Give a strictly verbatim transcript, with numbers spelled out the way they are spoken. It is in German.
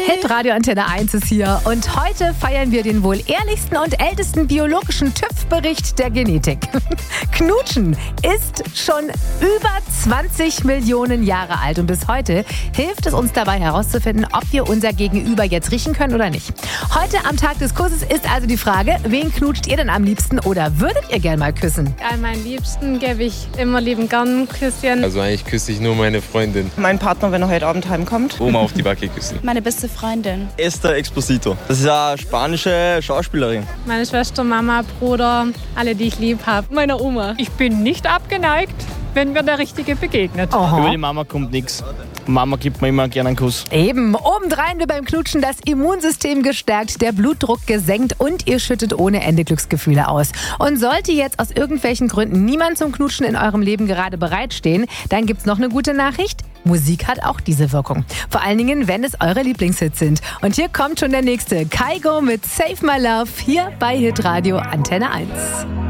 Hitradio Antenne eins ist hier und heute feiern wir den wohl ehrlichsten und ältesten biologischen TÜV-Bericht der Genetik. Knutschen ist schon über zwanzig Millionen Jahre alt und bis heute hilft es uns dabei herauszufinden, ob wir unser Gegenüber jetzt riechen können oder nicht. Heute am Tag des Kusses ist also die Frage, wen knutscht ihr denn am liebsten oder würdet ihr gern mal küssen? An meinen Liebsten gebe ich immer lieben gern ein Küsschen. Also eigentlich küsse ich nur meine Freundin. Mein Partner, wenn er heute Abend heimkommt. Oma auf die Backe küssen. Meine beste Freundin. Esther Exposito. Das ist eine spanische Schauspielerin. Meine Schwester, Mama, Bruder, alle, die ich lieb habe. Meine Oma. Ich bin nicht abgeneigt, wenn mir der Richtige begegnet. Oha. Über die Mama kommt nichts. Mama gibt mir immer gerne einen Kuss. Eben, obendrein wird beim Knutschen das Immunsystem gestärkt, der Blutdruck gesenkt und ihr schüttet ohne Ende Glücksgefühle aus. Und sollte jetzt aus irgendwelchen Gründen niemand zum Knutschen in eurem Leben gerade bereitstehen, dann gibt's noch eine gute Nachricht. Musik hat auch diese Wirkung. Vor allen Dingen, wenn es eure Lieblingshits sind. Und hier kommt schon der nächste. Kygo mit Save My Love hier bei Hitradio Antenne eins.